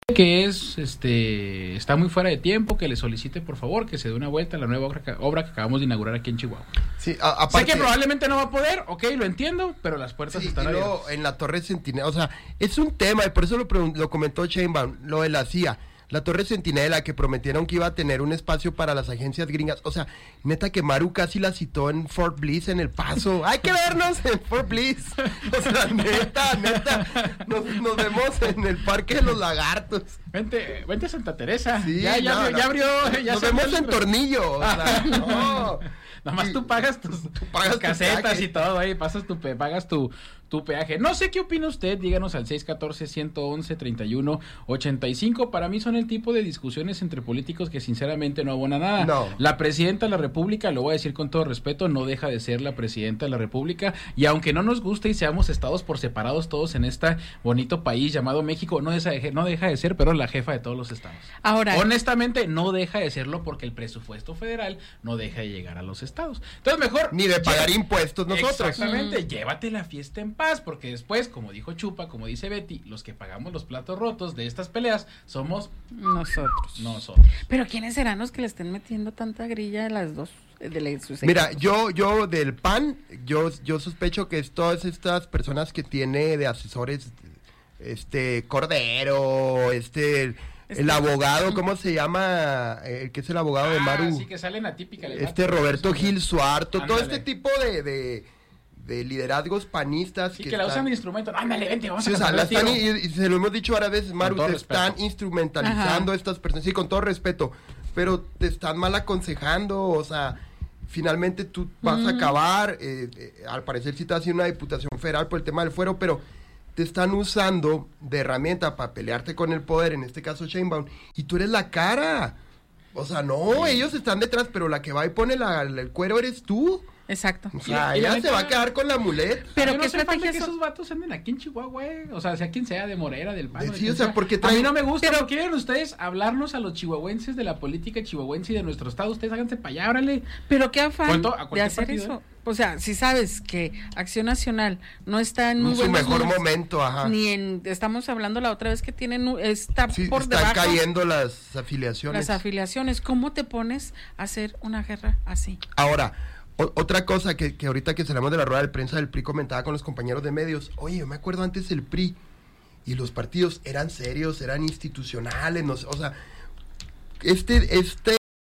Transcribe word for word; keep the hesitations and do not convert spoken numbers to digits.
que es, este, está muy fuera de tiempo, que le solicite por favor que se dé una vuelta a la nueva obra que, obra que acabamos de inaugurar aquí en Chihuahua. Sí, a, aparte, sé que probablemente no va a poder, ok, lo entiendo, pero las puertas sí, están y luego, abiertas. en la Torre Centinela, o sea, es un tema, y por eso lo, lo comentó Sheinbaum, lo de la C I A. La Torre Centinela, que prometieron que iba a tener un espacio para las agencias gringas. O sea, neta que Maru casi la citó en Fort Bliss, en El Paso. ¡Hay que vernos en Fort Bliss! O sea, neta, neta. Nos, nos vemos en el Parque de los Lagartos. Vente, vente a Santa Teresa. Sí, ya, ya, no, abrió, no. ya abrió. Ya nos se vemos abrió el- en Tornillo. O sea, no. Nomás Sí. tú pagas tus, Tú pagas tus tu casetas peaje. y todo, ahí pasas tu pe- pagas tu, tu peaje. No sé qué opina usted, díganos al seis uno cuatro, uno once, treinta y uno ochenta y cinco. Para mí son el tipo de discusiones entre políticos que sinceramente no abona nada. No. La presidenta de la República, lo voy a decir con todo respeto, no deja de ser la presidenta de la República, y aunque no nos guste y seamos estados por separados todos en este bonito país llamado México, no deja de, no deja de ser, pero la jefa de todos los estados. Ahora, Honestamente, no deja de serlo porque el presupuesto federal no deja de llegar a los estados. Entonces, mejor... Ni de pagar impuestos nosotros. Exactamente, llévate la fiesta en paz, porque después, como dijo Chupa, como dice Betty, los que pagamos los platos rotos de estas peleas somos nosotros. nosotros. Pero ¿quiénes serán los que le estén metiendo tanta grilla a las dos? De la, sus Mira, equipos? yo, yo del P A N, yo, yo sospecho que es todas estas personas que tiene de asesores, este, Cordero, este, el, Este- el abogado, ¿cómo se llama? El que es el abogado de Ah, Maru. sí, que salen atípica. Este Roberto Gil Suarto, todo Ándale. este tipo de, de, de liderazgos panistas. Sí, que, la usan de instrumento. Ándale, vente, vamos Sí, a o sea, cantar la el tiro. están, y, y se lo hemos dicho varias veces, Maru, todo te respeto. están instrumentalizando Ajá. estas personas, sí, con todo respeto, pero te están mal aconsejando, o sea, finalmente tú vas a acabar, eh, eh, al parecer sí te hace una diputación federal por el tema del fuero, pero te están usando de herramienta para pelearte con el poder, en este caso Sheinbaum, y tú eres la cara. O sea, no, ellos están detrás, pero la que va y pone la, la- el cuero eres tú. Exacto. O sea, Y la ella neta- se va a quedar con la mulet. Pero Yo no qué sé falta estrategias que son- esos vatos anden aquí en Chihuahua, eh. O sea, sea quien sea, de Morera, del P A N. Sí, de o quien sea, porque A mí traen- no me gusta, Pero- pero quieren ustedes hablarnos a los chihuahuenses de la política chihuahuense y de nuestro estado. Ustedes háganse para allá, órale. Pero qué afán ¿Cuánto? ¿A de cualquier hacer partido, eso. eh? O sea, si sabes que Acción Nacional no está en muy En su buenos mejor números, momento, ajá. ni en, estamos hablando la otra vez que tienen, nu- está Sí, por están debajo cayendo las afiliaciones. las afiliaciones. ¿Cómo te pones a hacer una guerra así? Ahora, o- otra cosa que, que ahorita que salimos de la rueda de prensa del P R I comentaba con los compañeros de medios, oye, yo me acuerdo antes el P R I y los partidos eran serios, eran institucionales, no sé, o sea, este, este